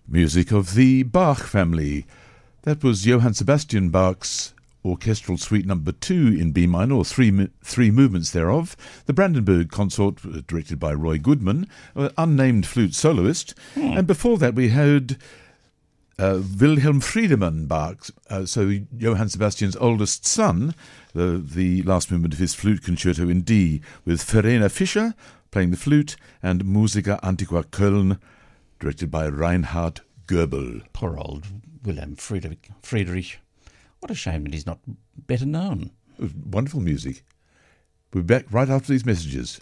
Music of the Bach family. That was Johann Sebastian Bach's Orchestral Suite No. 2 in B minor, or three movements thereof. The Brandenburg Consort, directed by Roy Goodman, unnamed flute soloist. And before that we heard Wilhelm Friedemann Bach, so Johann Sebastian's oldest son, the last movement of his flute concerto in D, with Verena Fischer playing the flute, and Musica Antiqua Köln, directed by Reinhard Goebel. Poor old Wilhelm Friedrich. What a shame that he's not better known. Wonderful music. We'll be back right after these messages.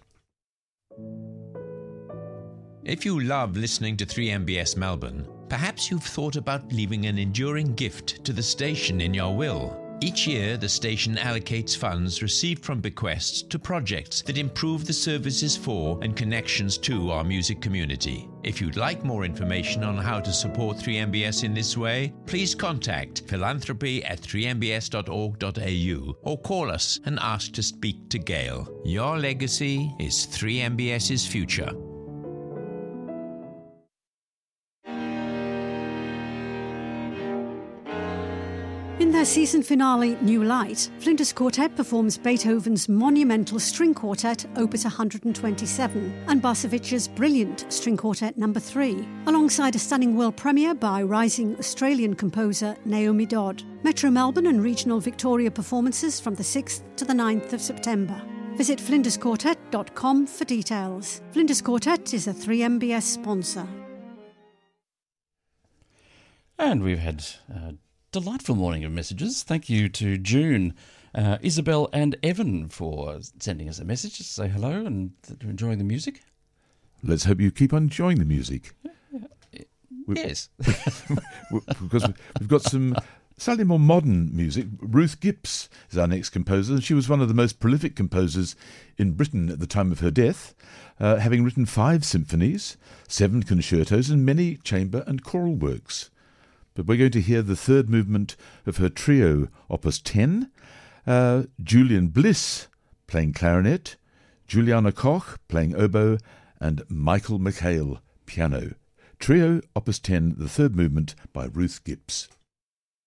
If you love listening to 3MBS Melbourne, perhaps you've thought about leaving an enduring gift to the station in your will. Each year, the station allocates funds received from bequests to projects that improve the services for and connections to our music community. If you'd like more information on how to support 3MBS in this way, please contact philanthropy@3mbs.org.au or call us and ask to speak to Gail. Your legacy is 3MBS's future. In their season finale, New Light, Flinders Quartet performs Beethoven's monumental string quartet, Opus 127, and Barsevich's brilliant string quartet No. 3, alongside a stunning world premiere by rising Australian composer Naomi Dodd. Metro Melbourne and regional Victoria performances from the 6th to the 9th of September. Visit flindersquartet.com for details. Flinders Quartet is a 3MBS sponsor. And we've had delightful morning of messages. Thank you to June, Isabel and Evan for sending us a message to say hello and to enjoying the music. Let's hope you keep on enjoying the music. Yes. Because we've got some slightly more modern music. Ruth Gibbs is our next composer. She was one of the most prolific composers in Britain at the time of her death, having written 5 symphonies, 7 concertos and many chamber and choral works. But we're going to hear the third movement of her trio, Opus 10, Julian Bliss playing clarinet, Juliana Koch playing oboe, and Michael McHale piano. Trio, Opus 10, the third movement by Ruth Gibbs.